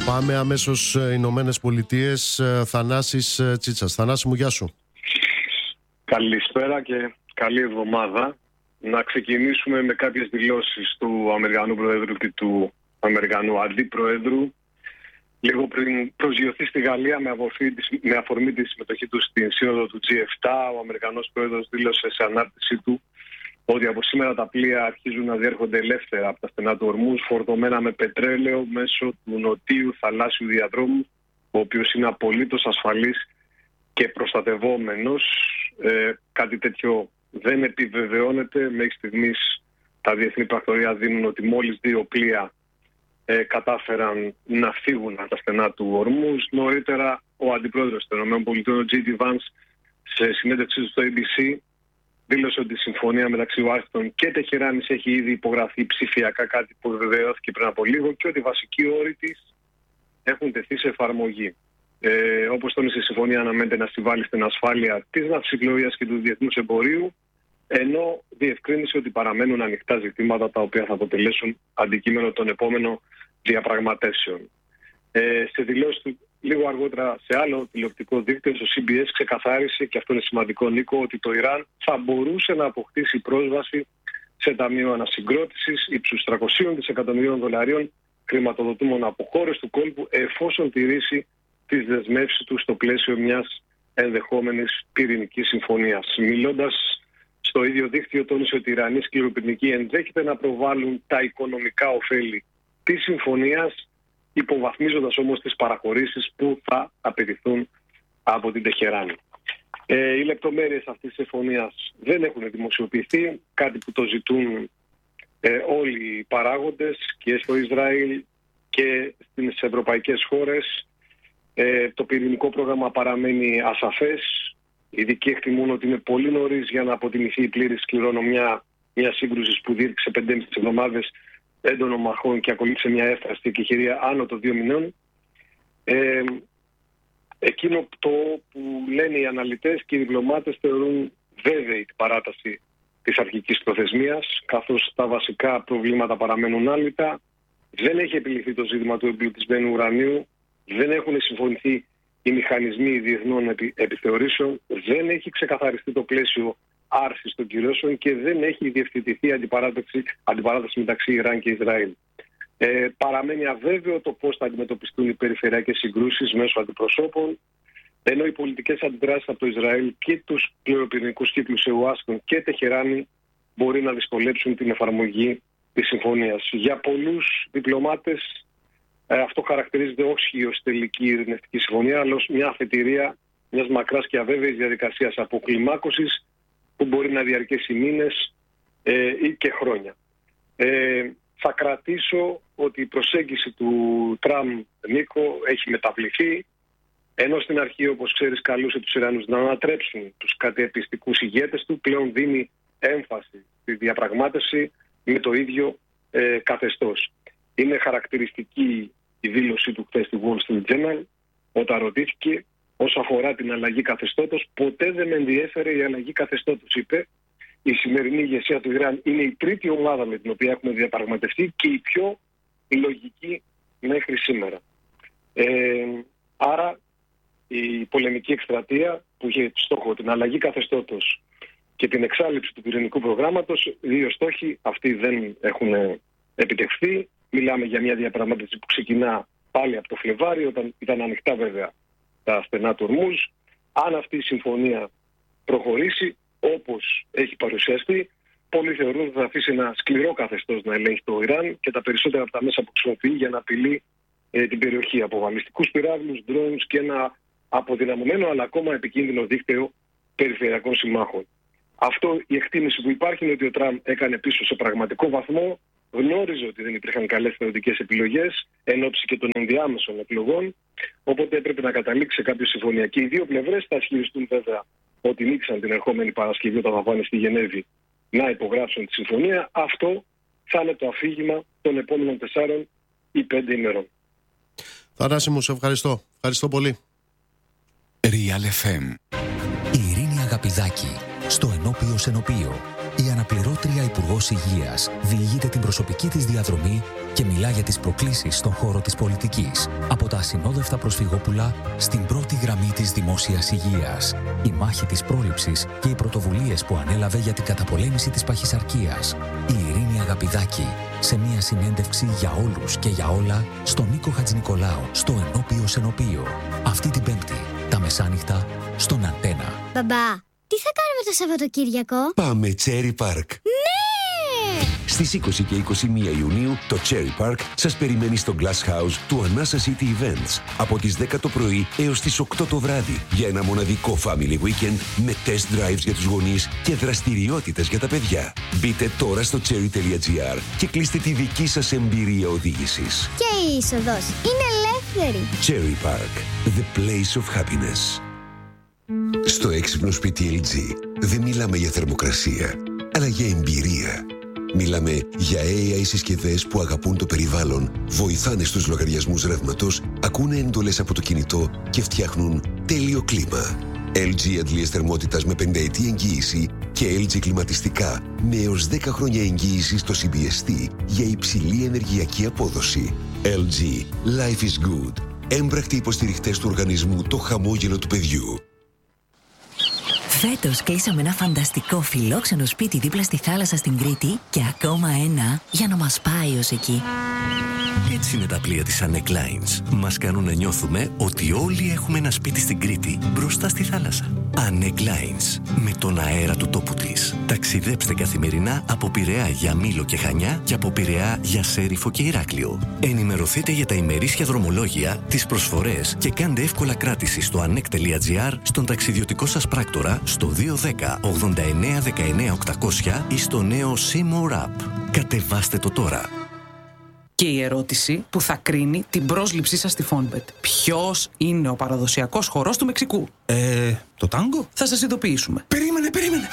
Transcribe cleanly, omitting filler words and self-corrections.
Πάμε αμέσως Ηνωμένες Πολιτείες. Θανάσης Τσίτσας. Θανάση μου, γεια σου. Καλησπέρα και καλή εβδομάδα. Να ξεκινήσουμε με κάποιες δηλώσεις του Αμερικανού Προέδρου και του Αμερικανού Αντιπροέδρου. Λίγο πριν προσγειωθεί στη Γαλλία με αφορμή τη συμμετοχή του στην σύνοδο του G7, ο Αμερικανός Πρόεδρος δήλωσε σε ανάρτησή του ότι από σήμερα τα πλοία αρχίζουν να διέρχονται ελεύθερα από τα στενά του Ορμούζ, φορτωμένα με πετρέλαιο μέσω του νοτίου θαλάσσιου διαδρόμου, ο οποίος είναι απολύτως ασφαλής και προστατευόμενος. Κάτι τέτοιο δεν επιβεβαιώνεται. Μέχρι στιγμής τα διεθνή πρακτορία δίνουν ότι μόλις 2 πλοία κατάφεραν να φύγουν από τα στενά του Ορμούζ. Νωρίτερα ο Αντιπρόεδρος των ΗΠΑ, ο J.D. Vance, σε συνέντευξή του στο ABC, δήλωσε ότι η συμφωνία μεταξύ Ουάσιγκτον και Τεχεράνης έχει ήδη υπογραφεί ψηφιακά, κάτι που βεβαιώθηκε πριν από λίγο, και ότι οι βασικοί όροι της έχουν τεθεί σε εφαρμογή. Όπως τόνισε, η συμφωνία αναμένεται να συμβάλλει στην ασφάλεια της ναυσιπλοείας και του διεθνούς εμπορίου, ενώ διευκρίνησε ότι παραμένουν ανοιχτά ζητήματα τα οποία θα αποτελέσουν αντικείμενο των επόμενων διαπραγματεύσεων. Σε δηλώσεις του λίγο αργότερα σε άλλο τηλεοπτικό δίκτυο, στο CBS, ξεκαθάρισε, και αυτό είναι σημαντικό, Νίκο, ότι το Ιράν θα μπορούσε να αποκτήσει πρόσβαση σε ταμείο ανασυγκρότησης ύψους $300 δισεκατομμυρίων χρηματοδοτούμενων από χώρες του κόλπου, εφόσον τηρήσει τις δεσμεύσεις του στο πλαίσιο μιας ενδεχόμενης πυρηνικής συμφωνίας. Μιλώντας στο ίδιο δίκτυο, τόνισε ότι οι Ιρανοί σκληροπυρηνικοί ενδέχεται να προβάλλουν τα οικονομικά ωφέλη της συμφωνίας, υποβαθμίζοντας όμως τις παραχωρήσεις που θα απαιτηθούν από την Τεχεράνη. Οι λεπτομέρειες αυτής της συμφωνίας δεν έχουν δημοσιοποιηθεί, κάτι που το ζητούν όλοι οι παράγοντες και στο Ισραήλ και στις ευρωπαϊκές χώρες. Το πυρηνικό πρόγραμμα παραμένει ασαφές. Οι ειδικοί εκτιμούν ότι είναι πολύ νωρίς για να αποτιμηθεί η πλήρης κληρονομιά μιας σύγκρουσης που διήρκησε 5,5 εβδομάδες έντονων μαχών και ακολούθησε μια έφραστη εκεχηρία άνω των 2 μηνών. Εκείνο το που λένε οι αναλυτές και οι διπλωμάτες, θεωρούν βέβαιη την παράταση της αρχικής προθεσμίας, καθώς τα βασικά προβλήματα παραμένουν άλυτα. Δεν έχει επιληθεί το ζήτημα του εμπλουτισμένου ουρανίου, δεν έχουν συμφωνηθεί οι μηχανισμοί διεθνών επιθεωρήσεων, δεν έχει ξεκαθαριστεί το πλαίσιο άρσης των κυρώσεων και δεν έχει διευθετηθεί αντιπαράθεση μεταξύ Ιράν και Ισραήλ. Παραμένει αβέβαιο το πώς θα αντιμετωπιστούν οι περιφερειακές συγκρούσεις μέσω αντιπροσώπων, ενώ οι πολιτικές αντιδράσεις από το Ισραήλ και τους κληροπυρηνικούς κύκλους σε Ουάσιγκτον και Τεχεράνη μπορεί να δυσκολέψουν την εφαρμογή της συμφωνίας. Για πολλούς διπλωμάτες αυτό χαρακτηρίζεται όχι ως τελική ειρηνευτική συμφωνία, αλλά ως μια αφετηρία μιας μακράς και αβέβαιης διαδικασίας αποκλιμάκωσης που μπορεί να διαρκέσει μήνες ή και χρόνια. Θα κρατήσω ότι η προσέγγιση του Τραμπ, Νίκο, έχει μεταβληθεί, ενώ στην αρχή, όπως ξέρεις, καλούσε τους Ιρανούς να ανατρέψουν τους κατεπιστικούς ηγέτες του, πλέον δίνει έμφαση στη διαπραγμάτευση με το ίδιο καθεστώς. Είναι χαρακτηριστική η δήλωσή του χθες στη Wall Street Journal, όταν ρωτήθηκε όσο αφορά την αλλαγή καθεστώτος. Ποτέ δεν με ενδιέφερε η αλλαγή καθεστώτος, είπε. Η σημερινή ηγεσία του Ιράν είναι η τρίτη ομάδα με την οποία έχουμε διαπραγματευτεί και η πιο λογική μέχρι σήμερα. Άρα η πολεμική εκστρατεία που είχε στόχο την αλλαγή καθεστώτος και την εξάλληψη του πυρηνικού προγράμματος, 2 στόχοι αυτοί δεν έχουν επιτευχθεί. Μιλάμε για μια διαπραγμάτευση που ξεκινά πάλι από το Φλεβάρι, όταν ήταν ανοιχτά βέβαια τα στενά του Ορμούζ. Αν αυτή η συμφωνία προχωρήσει όπως έχει παρουσιαστεί, πολλοί θεωρούν ότι θα αφήσει ένα σκληρό καθεστώς να ελέγχει το Ιράν και τα περισσότερα από τα μέσα που χρησιμοποιεί για να απειλεί την περιοχή, από βαλιστικούς πυράβλους, drones και ένα αποδυναμωμένο αλλά ακόμα επικίνδυνο δίκτυο περιφερειακών συμμάχων. Αυτό, η εκτίμηση που υπάρχει, είναι ότι ο Τραμπ έκανε πίσω σε πραγματικό βαθμό, γνώριζε ότι δεν υπήρχαν καλές θεωρητικές επιλογές εν ώψη και των ενδιάμεσων εκλογών, οπότε έπρεπε να καταλήξει σε κάποια συμφωνία. Και οι δύο πλευρές θα ισχυριστούν βέβαια ότι νίξαν την ερχόμενη Παρασκευή, όταν θα πάνε στη Γενέβη να υπογράψουν τη συμφωνία. Αυτό θα είναι το αφήγημα των επόμενων 4 ή 5 ημερών. Θανάση μου, σε ευχαριστώ. Ευχαριστώ πολύ. Real FM. Η Ειρήνη Αγαπηδάκη στο Ενώπιο Σενοπείο. Η αναπληρώτρια Υπουργός Υγείας διηγείται την προσωπική της διαδρομή και μιλά για τις προκλήσεις στον χώρο της πολιτικής. Από τα ασυνόδευτα προσφυγόπουλα στην πρώτη γραμμή της δημόσιας υγείας. Η μάχη της πρόληψης και οι πρωτοβουλίες που ανέλαβε για την καταπολέμηση της παχυσαρκίας. Η Ειρήνη Αγαπηδάκη σε μια συνέντευξη για όλους και για όλα στον Νίκο Χατζηνικολάου στο Ενώπιο Σενοπείο. Αυτή την Πέμπτη, τα μεσάνυχτα, στον Αντένα. Μπαμπά, τι θα κάνουμε το Σαββατοκύριακο? Πάμε Cherry Park. Ναι! Στις 20 και 21 Ιουνίου το Cherry Park σας περιμένει στο Glass House του Anasa City Events από τις 10 το πρωί έως τις 8 το βράδυ για ένα μοναδικό family weekend με test drives για τους γονείς και δραστηριότητες για τα παιδιά. Μπείτε τώρα στο cherry.gr και κλείστε τη δική σας εμπειρία οδήγησης. Και η είσοδος είναι ελεύθερη. Cherry Park, the place of happiness. Στο έξυπνο σπίτι LG δεν μιλάμε για θερμοκρασία, αλλά για εμπειρία. Μιλάμε για AI συσκευές που αγαπούν το περιβάλλον, βοηθάνε στους λογαριασμούς ρεύματος, ακούνε εντολές από το κινητό και φτιάχνουν τέλειο κλίμα. LG αντλίες θερμότητας με 5ετή εγγύηση και LG κλιματιστικά με έως 10 χρόνια εγγύηση στο CBST για υψηλή ενεργειακή απόδοση. LG. Life is good. Έμπρακτοι υποστηριχτές του οργανισμού Το Χαμόγελο του Παιδιού. Φέτος κλείσαμε ένα φανταστικό φιλόξενο σπίτι δίπλα στη θάλασσα στην Κρήτη και ακόμα ένα για να μας πάει ως εκεί. Έτσι είναι τα πλοία της Anek Lines. Μας κάνουν να νιώθουμε ότι όλοι έχουμε ένα σπίτι στην Κρήτη, μπροστά στη θάλασσα. Anek Lines, με τον αέρα του τόπου της. Ταξιδέψτε καθημερινά από Πειραιά για Μήλο και Χανιά και από Πειραιά για Σέριφο και Ηράκλειο. Ενημερωθείτε για τα ημερήσια δρομολόγια, τις προσφορές και κάντε εύκολα κράτηση στο anek.gr, στον ταξιδιωτικό σας πράκτορα, στο 210 89 19 800 ή στο νέο Seymour App. Κατεβάστε το τώρα. Και η ερώτηση που θα κρίνει την πρόσληψή σας στη Fonbet. Ποιος είναι ο παραδοσιακός χορός του Μεξικού? Το τάγκο? Θα σας ειδοποιήσουμε. Περίμενε.